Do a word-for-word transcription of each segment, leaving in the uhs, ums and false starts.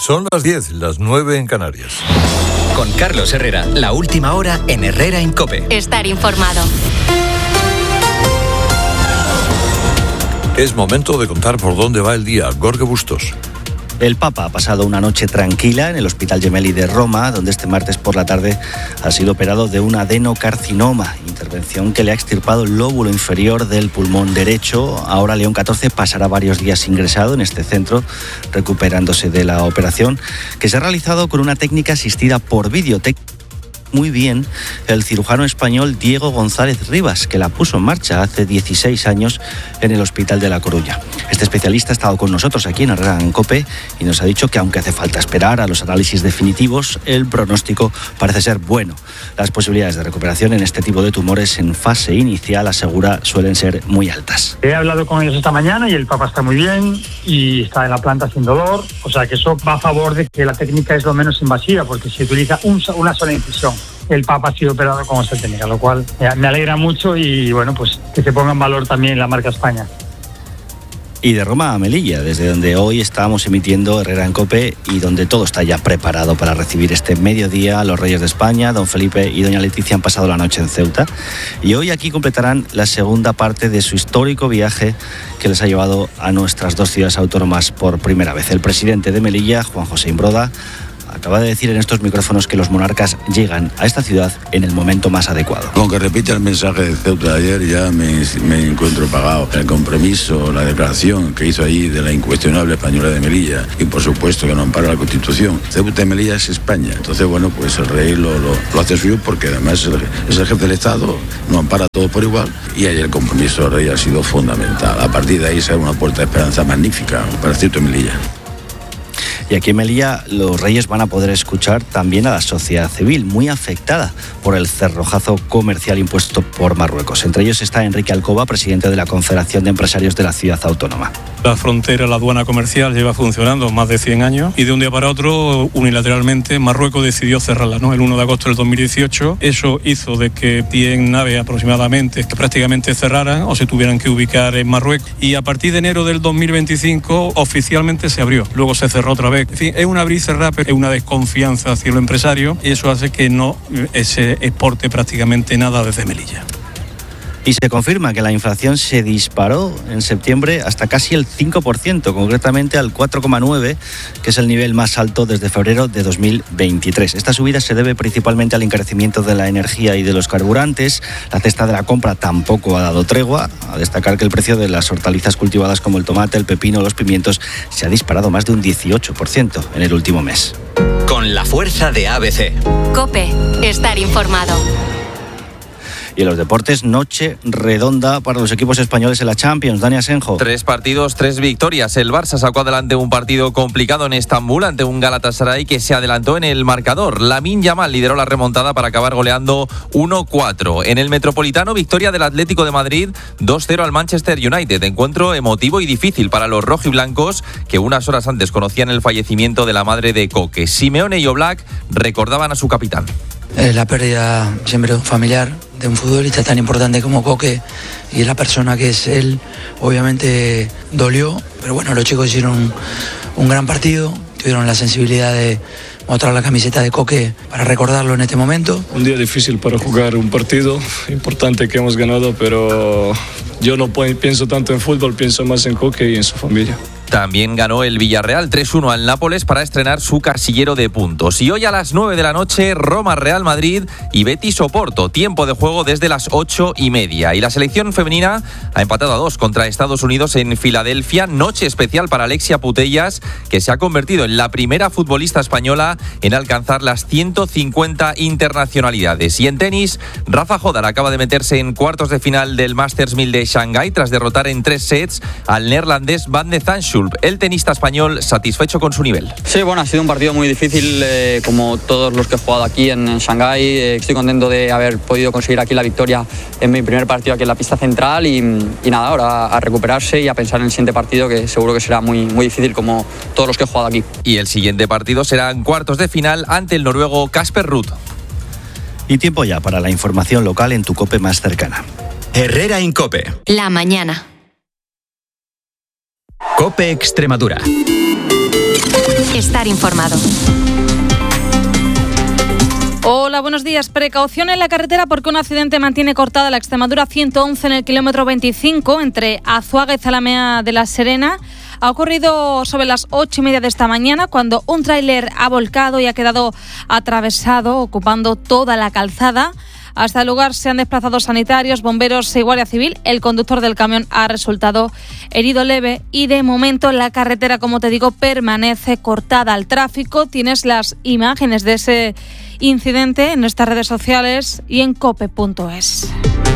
Son las diez, las nueve en Canarias. Con Carlos Herrera, la última hora en Herrera en COPE. Estar informado. Es momento de contar por dónde va el día. Gorge Bustos. El Papa ha pasado una noche tranquila en el Hospital Gemelli de Roma, donde este martes por la tarde ha sido operado de un adenocarcinoma, intervención que le ha extirpado el lóbulo inferior del pulmón derecho. Ahora León catorce pasará varios días ingresado en este centro, recuperándose de la operación, que se ha realizado con una técnica asistida por videotec. Muy bien el cirujano español Diego González Rivas, que la puso en marcha hace dieciséis años en el Hospital de La Coruña. Este especialista ha estado con nosotros aquí en Herrera en COPE y nos ha dicho que aunque hace falta esperar a los análisis definitivos, el pronóstico parece ser bueno. Las posibilidades de recuperación en este tipo de tumores en fase inicial, asegura, suelen ser muy altas. He hablado con ellos esta mañana y el Papa está muy bien y está en la planta sin dolor, o sea que eso va a favor de que la técnica es lo menos invasiva, porque se utiliza un, una sola incisión. El Papa ha sido operado con esta técnica, lo cual me alegra mucho y bueno, pues que se ponga en valor también la marca España. Y de Roma a Melilla, desde donde hoy estamos emitiendo Herrera en COPE y donde todo está ya preparado para recibir este mediodía. Los Reyes de España, don Felipe y doña Leticia, han pasado la noche en Ceuta y hoy aquí completarán la segunda parte de su histórico viaje que les ha llevado a nuestras dos ciudades autónomas por primera vez. El presidente de Melilla, Juan José Imbroda, acaba de decir en estos micrófonos que los monarcas llegan a esta ciudad en el momento más adecuado. Con que repita el mensaje de Ceuta de ayer ya me, me encuentro pagado. El compromiso, la declaración que hizo ahí de la incuestionable española de Melilla y por supuesto que no ampara la Constitución. Ceuta y Melilla es España. Entonces, bueno, pues el rey lo, lo, lo hace suyo porque además es el, es el jefe del Estado, no ampara todo por igual y ahí el compromiso del rey ha sido fundamental. A partir de ahí se abre una puerta de esperanza magnífica para Ceuta y Melilla. Y aquí en Melilla los Reyes van a poder escuchar también a la sociedad civil, muy afectada por el cerrojazo comercial impuesto por Marruecos. Entre ellos está Enrique Alcoba, presidente de la Confederación de Empresarios de la Ciudad Autónoma. La frontera, la aduana comercial lleva funcionando más de cien años y de un día para otro, unilateralmente, Marruecos decidió cerrarla, ¿no? El uno de agosto del dos mil dieciocho. Eso hizo de que cien naves aproximadamente que prácticamente cerraran o se tuvieran que ubicar en Marruecos. Y a partir de enero del dos mil veinticinco oficialmente se abrió. Luego se cerró otra vez. En fin, es una abrir y cerrar, pero es una desconfianza hacia el empresario y eso hace que no se exporte prácticamente nada desde Melilla. Y se confirma que la inflación se disparó en septiembre hasta casi el cinco por ciento, concretamente al cuatro coma nueve por ciento, que es el nivel más alto desde febrero de dos mil veintitrés. Esta subida se debe principalmente al encarecimiento de la energía y de los carburantes. La cesta de la compra tampoco ha dado tregua. A destacar que el precio de las hortalizas cultivadas como el tomate, el pepino o los pimientos se ha disparado más de un dieciocho por ciento en el último mes. Con la fuerza de A B C. COPE, estar informado. Y en los deportes, noche redonda para los equipos españoles en la Champions. Dani Asenjo. Tres partidos, tres victorias. El Barça sacó adelante un partido complicado en Estambul ante un Galatasaray que se adelantó en el marcador. Lamine Yamal lideró la remontada para acabar goleando uno cuatro. En el Metropolitano, victoria del Atlético de Madrid dos cero al Manchester United. Encuentro emotivo y difícil para los rojiblancos que unas horas antes conocían el fallecimiento de la madre de Coque. Simeone y Oblak recordaban a su capitán. Eh, la pérdida siempre familiar de un futbolista tan importante como Coque y la persona que es él, obviamente dolió, pero bueno, los chicos hicieron un, un gran partido, tuvieron la sensibilidad de mostrar la camiseta de Coque para recordarlo en este momento. Un día difícil para jugar un partido, importante que hemos ganado, pero yo no pienso tanto en fútbol, pienso más en Coque y en su familia. También ganó el Villarreal tres uno al Nápoles para estrenar su casillero de puntos. Y hoy a las nueve de la noche, Roma-Real Madrid y Betis-Oporto. Tiempo de juego desde las ocho y media. Y la selección femenina ha empatado a dos contra Estados Unidos en Filadelfia. Noche especial para Alexia Putellas, que se ha convertido en la primera futbolista española en alcanzar las ciento cincuenta internacionalidades. Y en tenis, Rafa Jodar acaba de meterse en cuartos de final del Masters mil de Shanghái tras derrotar en tres sets al neerlandés Van de Zandschulp. El tenista español satisfecho con su nivel. Sí, bueno, ha sido un partido muy difícil, eh, como todos los que he jugado aquí en, en Shanghái. Eh, estoy contento de haber podido conseguir aquí la victoria en mi primer partido aquí en la pista central y, y nada, ahora a recuperarse y a pensar en el siguiente partido, que seguro que será muy, muy difícil como todos los que he jugado aquí. Y el siguiente partido será en cuartos de final ante el noruego Casper Ruud. Y tiempo ya para la información local en tu COPE más cercana. Herrera en COPE. La mañana. COPE Extremadura. Estar informado. Hola, buenos días. Precaución en la carretera porque un accidente mantiene cortada la Extremadura ciento once en el kilómetro veinticinco entre Azuaga y Zalamea de la Serena. Ha ocurrido sobre las ocho y media de esta mañana cuando un tráiler ha volcado y ha quedado atravesado, ocupando toda la calzada. Hasta el lugar se han desplazado sanitarios, bomberos y Guardia Civil. El conductor del camión ha resultado herido leve y de momento la carretera, como te digo, permanece cortada al tráfico. Tienes las imágenes de ese incidente en nuestras redes sociales y en cope punto es.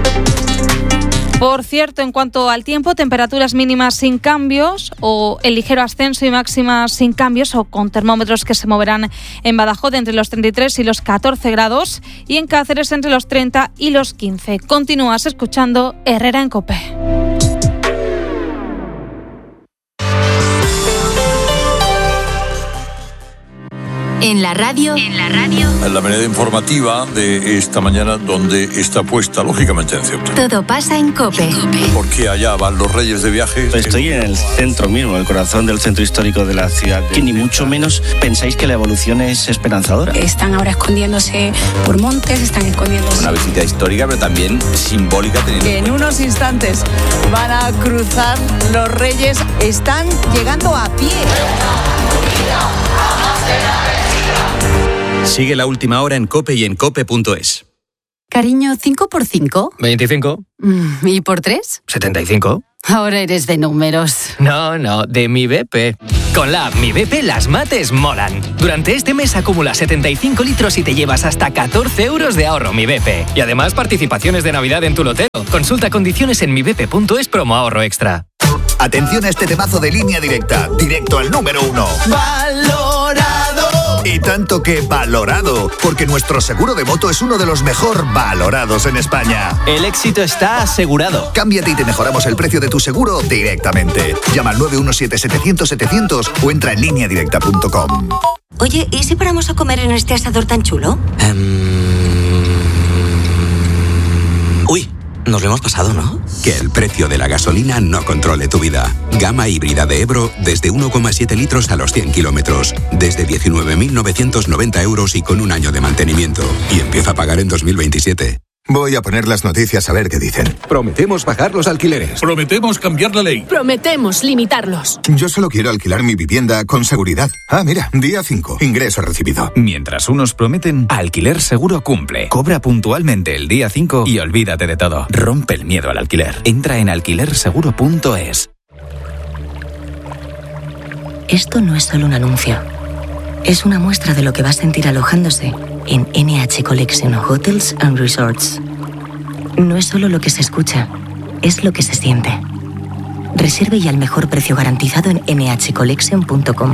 Por cierto, en cuanto al tiempo, temperaturas mínimas sin cambios o el ligero ascenso y máximas sin cambios o con termómetros que se moverán en Badajoz entre los treinta y tres y los catorce grados y en Cáceres entre los treinta y los quince. Continúas escuchando Herrera en COPE. En la radio, en la radio, En la manera informativa de esta mañana, donde está puesta, lógicamente, en Ceuta. todo pasa en COPE. Porque allá van los reyes de viaje. Estoy en el centro mismo, el corazón del centro histórico de la ciudad. Que ni mucho menos pensáis que la evolución es esperanzadora. Están ahora escondiéndose por montes, están escondiéndose. Una visita histórica, pero también simbólica. Teniendo Que en unos instantes van a cruzar los reyes, están llegando a pie. Sigue la última hora en COPE y en cope punto es. Cariño, ¿cinco por cinco? veinticinco. ¿Y por tres? setenta y cinco. Ahora eres de números. No, no, de Mi B P. Con la app Mi B P las mates molan. Durante este mes acumula setenta y cinco litros y te llevas hasta catorce euros de ahorro Mi B P. Y además participaciones de Navidad en tu lotero. Consulta condiciones en mi b p punto es promo ahorro extra. Atención a este temazo de Línea Directa, directo al número uno. ¡Valorado! Y tanto que valorado, porque nuestro seguro de moto es uno de los mejor valorados en España. El éxito está asegurado. Cámbiate y te mejoramos el precio de tu seguro directamente. Llama al nueve uno siete, setecientos, setecientos o entra en línea directa punto com. Oye, ¿y si paramos a comer en este asador tan chulo? Um... Uy, nos lo hemos pasado, ¿no? Que el precio de la gasolina no controle tu vida. Gama híbrida de Ebro desde uno coma siete litros a los cien kilómetros. Desde diecinueve mil novecientos noventa euros y con un año de mantenimiento. Y empieza a pagar en dos mil veintisiete. Voy a poner las noticias a ver qué dicen. Prometemos bajar los alquileres. Prometemos cambiar la ley. Prometemos limitarlos. Yo solo quiero alquilar mi vivienda con seguridad. Ah, mira, día cinco. Ingreso recibido. Mientras unos prometen, Alquiler Seguro cumple. Cobra puntualmente el día cinco y olvídate de todo. Rompe el miedo al alquiler. Entra en alquiler seguro punto es. Esto no es solo un anuncio. Es una muestra de lo que va a sentir alojándose en N H Collection Hotels and Resorts. No es solo lo que se escucha, es lo que se siente. Reserve y al mejor precio garantizado en ene hache collection punto com.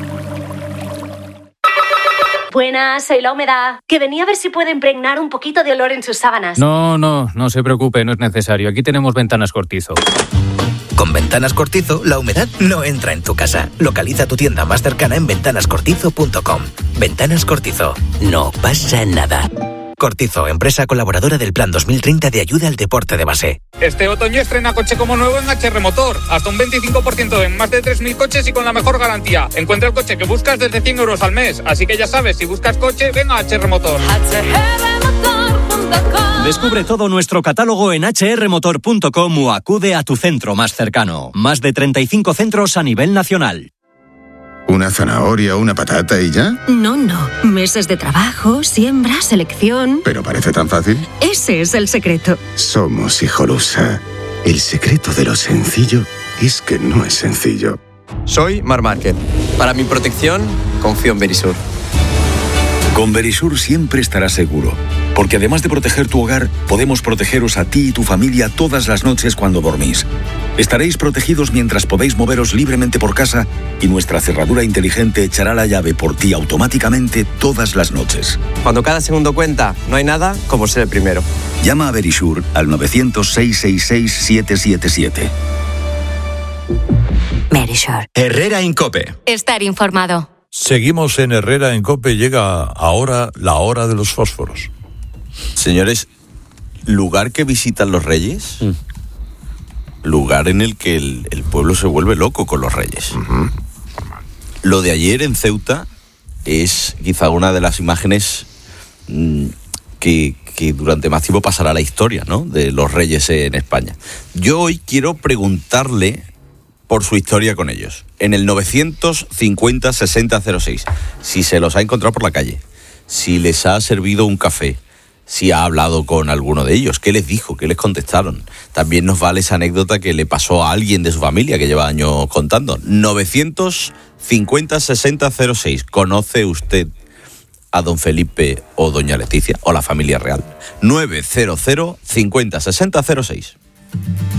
Buenas, soy la humedad. Que venía a ver si puede impregnar un poquito de olor en sus sábanas. No, no, no se preocupe, no es necesario. Aquí tenemos Ventanas Cortizo. Con Ventanas Cortizo, la humedad no entra en tu casa. Localiza tu tienda más cercana en ventanas cortizo punto com. Ventanas Cortizo. No pasa nada. Cortizo, empresa colaboradora del Plan dos mil treinta de ayuda al deporte de base. Este otoño estrena coche como nuevo en H R Motor. Hasta un veinticinco por ciento en más de tres mil coches y con la mejor garantía. Encuentra el coche que buscas desde cien euros al mes. Así que ya sabes, si buscas coche, ven a H R Motor. Descubre todo nuestro catálogo en hache erre motor punto com o acude a tu centro más cercano. Más de treinta y cinco centros a nivel nacional. ¿Una zanahoria o una patata y ya? No, no. Meses de trabajo, siembra, selección. Pero parece tan fácil. Ese es el secreto. Somos Hijolusa. El secreto de lo sencillo es que no es sencillo. Soy Mar Márquez. Para mi protección, confío en Verisur. Con Verisur siempre estarás seguro, porque además de proteger tu hogar, podemos protegeros a ti y tu familia todas las noches cuando dormís. Estaréis protegidos mientras podéis moveros libremente por casa y nuestra cerradura inteligente echará la llave por ti automáticamente todas las noches. Cuando cada segundo cuenta, no hay nada como ser el primero. Llama a Verisur al nueve cero cero, seis seis seis, siete siete siete. Verisur. Herrera en COPE. Estar informado. Seguimos en Herrera en COPE. Llega ahora la hora de los fósforos. Señores, lugar que visitan los reyes, mm. lugar en el que el, el pueblo se vuelve loco con los reyes. Uh-huh. Lo de ayer en Ceuta es quizá una de las imágenes mmm, que, que durante más tiempo pasará a la historia, ¿no?, de los reyes en España. Yo hoy quiero preguntarle por su historia con ellos. En el novecientos cincuenta sesenta cero seis, si se los ha encontrado por la calle, si les ha servido un café, si ha hablado con alguno de ellos, qué les dijo, qué les contestaron. También nos vale esa anécdota que le pasó a alguien de su familia que lleva años contando. novecientos cincuenta sesenta cero seis. ¿Conoce usted a don Felipe o doña Leticia o la familia real? nueve cero cero cincuenta sesenta cero seis.